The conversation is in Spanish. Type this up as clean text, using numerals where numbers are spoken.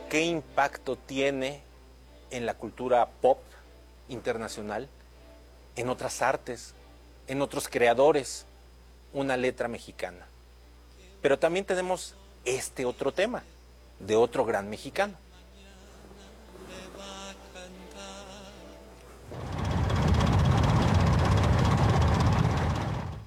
¿qué impacto tiene en la cultura pop internacional, en otras artes, en otros creadores, una letra mexicana? Pero también tenemos este otro tema, de otro gran mexicano,